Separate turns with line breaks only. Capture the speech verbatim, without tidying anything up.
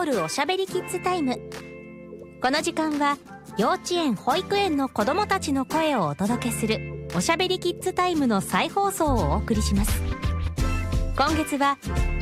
残るおしゃべりキッズタイム。この時間は幼稚園保育園の子どもたちの声をお届けするおしゃべりキッズタイムの再放送をお送りします。今月は